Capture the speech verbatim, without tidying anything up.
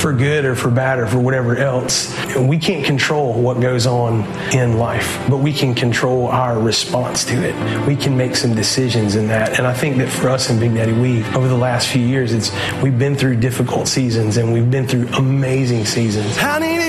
for good or for bad or for whatever else. We can't control what goes on in life, but we can control our response to it. We can make some decisions in that. And I think that for us in Big Daddy Weave, over the last few years, it's we've been through difficult seasons and we've been through amazing seasons.